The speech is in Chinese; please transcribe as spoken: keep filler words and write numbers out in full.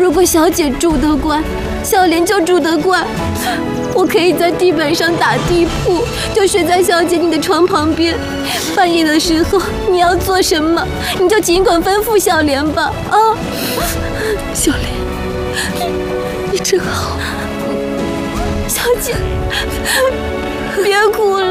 如果小姐住得惯，小莲就住得惯。我可以在地板上打地铺，就睡在小姐你的床旁边。半夜的时候你要做什么，你就尽管吩咐小莲吧。啊， 小莲，你真好。 小姐，别哭了。